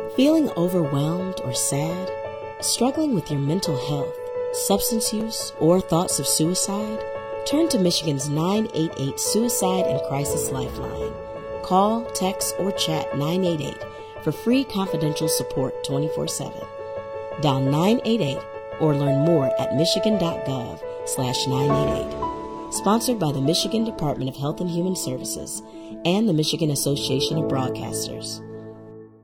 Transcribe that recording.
Feeling overwhelmed or sad? Struggling with your mental health, substance use, or thoughts of suicide? Turn to Michigan's 988 Suicide and Crisis Lifeline. Call, text, or chat 988 for free confidential support 24/7. Dial 988 or learn more at michigan.gov/988. Sponsored by the Michigan Department of Health and Human Services and the Michigan Association of Broadcasters.